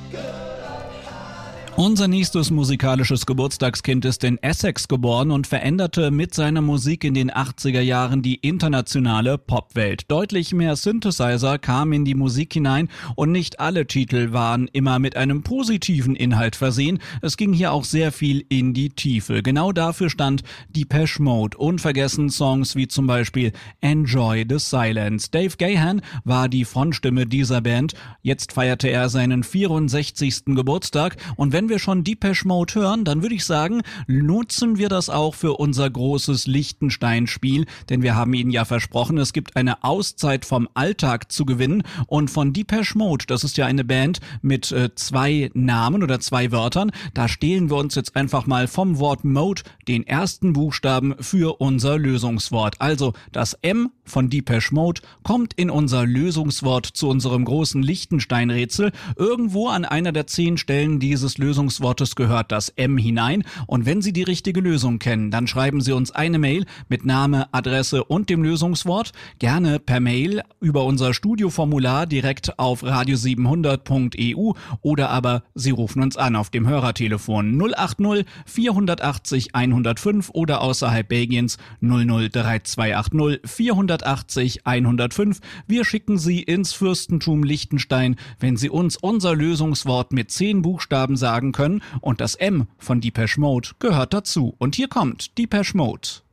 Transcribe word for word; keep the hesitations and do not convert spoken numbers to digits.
Unser nächstes musikalisches Geburtstagskind ist in Essex geboren und veränderte mit seiner Musik in den achtziger Jahren die internationale Popwelt. Deutlich mehr Synthesizer kamen in die Musik hinein und nicht alle Titel waren immer mit einem positiven Inhalt versehen. Es ging hier auch sehr viel in die Tiefe. Genau dafür stand Depeche Mode. Unvergessen Songs wie zum Beispiel Enjoy the Silence. Dave Gahan war die Frontstimme dieser Band. Jetzt feierte er seinen vierundsechzigsten Geburtstag und wenn wir schon Depeche Mode hören, dann würde ich sagen, nutzen wir das auch für unser großes Liechtenstein-Spiel, denn wir haben Ihnen ja versprochen, es gibt eine Auszeit vom Alltag zu gewinnen und von Depeche Mode, das ist ja eine Band mit äh, zwei Namen oder zwei Wörtern, da stehlen wir uns jetzt einfach mal vom Wort Mode den ersten Buchstaben für unser Lösungswort. Also das M von Depeche Mode kommt in unser Lösungswort zu unserem großen Liechtenstein-Rätsel. Irgendwo an einer der zehn Stellen dieses Lösungswortes gehört das M hinein und wenn Sie die richtige Lösung kennen, dann schreiben Sie uns eine Mail mit Name, Adresse und dem Lösungswort, gerne per Mail über unser Studioformular direkt auf radio siebenhundert punkt e u oder aber Sie rufen uns an auf dem Hörertelefon null acht null vierhundertachtzig hundertfünf oder außerhalb Belgiens null null drei zwei acht null vierhundertachtzig hundertfünf. Wir schicken Sie ins Fürstentum Liechtenstein, wenn Sie uns unser Lösungswort mit zehn Buchstaben sagen können und das M von Depeche Mode gehört dazu. Und hier kommt Depeche Mode.